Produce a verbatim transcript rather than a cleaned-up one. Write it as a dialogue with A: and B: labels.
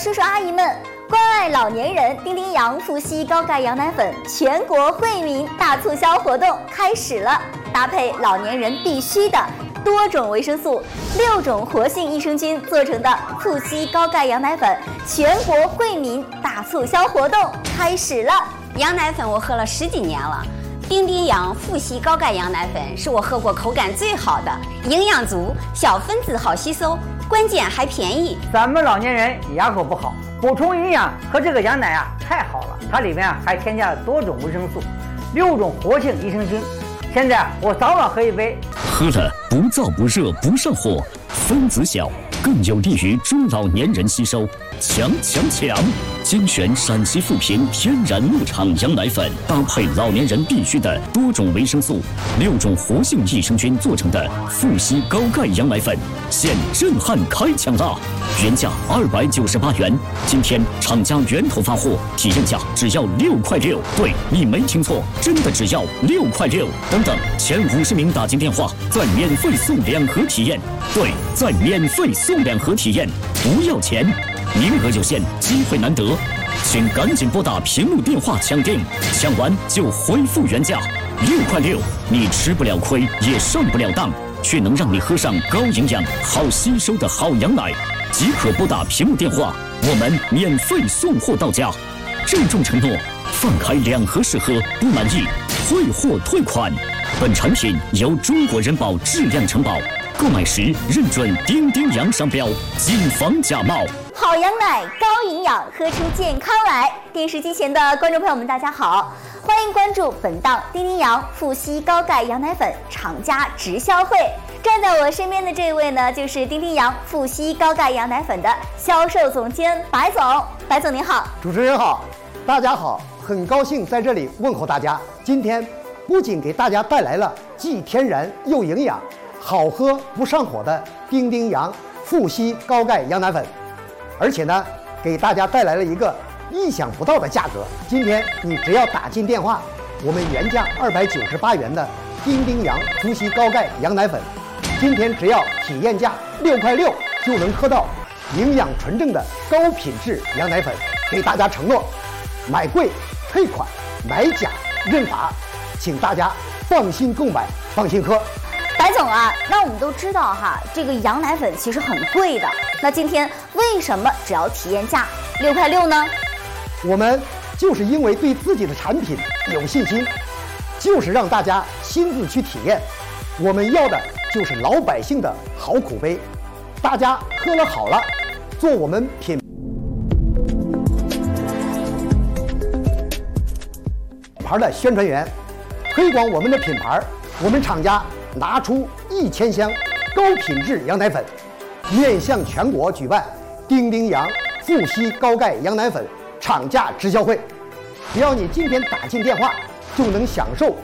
A: 叔叔阿姨们，关爱老年人，丁丁洋富硒高钙羊奶粉全国惠民大促销活动开始了！搭配老年人必须的多种维生素、六种活性益生菌做成的富硒高钙羊奶粉全国惠民大促销活动开始了！
B: 羊奶粉我喝了十几年了，丁丁洋富硒高钙羊奶粉是我喝过口感最好的，营养足，小分子好吸收，关键还便宜。
C: 咱们老年人牙口不好，补充营养和这个羊奶啊太好了，它里面啊还添加了多种维生素，六种活性益生菌。现在我早晚喝一杯，
D: 喝了不燥不热不上火，分子小，更有利于中老年人吸收。强强强！精选陕西富平天然牧场羊奶粉，搭配老年人必须的多种维生素、六种活性益生菌做成的富硒高钙羊奶粉，现震撼开抢啦！原价二百九十八元，今天厂家源头发货，体验价只要六块六。对，你没听错，真的只要六块六。等等，前五十名打进电话，再免费送两盒体验。对，再免费送两盒体验，不要钱。名额有限，机会难得，请赶紧拨打屏幕电话抢订，抢完就恢复原价。六块六，你吃不了亏，也上不了当，却能让你喝上高营养、好吸收的好羊奶。即可拨打屏幕电话，我们免费送货到家。郑重承诺，放开两盒试喝，不满意退货退款。本产品由中国人保质量承保，购买时认准丁丁洋商标，谨防假冒。
A: 好羊奶，高营养，喝出健康来！电视机前的观众朋友们，大家好，欢迎关注本档丁丁洋富硒高钙羊奶粉厂家直销会。站在我身边的这位呢，就是丁丁洋富硒高钙羊奶粉的销售总监白总。白总您好。
E: 主持人好，大家好，很高兴在这里问候大家。今天不仅给大家带来了既天然又营养、好喝不上火的丁丁洋富硒高钙羊奶粉，而且呢，给大家带来了一个意想不到的价格。今天你只要打进电话，我们原价二百九十八元的丁丁洋富硒高钙羊奶粉，今天只要体验价六块六，就能喝到营养纯正的高品质羊奶粉。给大家承诺，买贵退款，买假认罚，请大家放心购买，放心喝。
A: 白总啊，那我们都知道哈，这个羊奶粉其实很贵的。那今天为什么只要体验价六块六呢？
E: 我们就是因为对自己的产品有信心，就是让大家亲自去体验。我们要的就是老百姓的好口碑，大家喝了好了，做我们品牌的宣传员，推广我们的品牌。我们厂家拿出一千箱高品质羊奶粉，面向全国举办丁丁洋富硒高钙羊奶粉厂家直销会。只要你今天打进电话，就能享受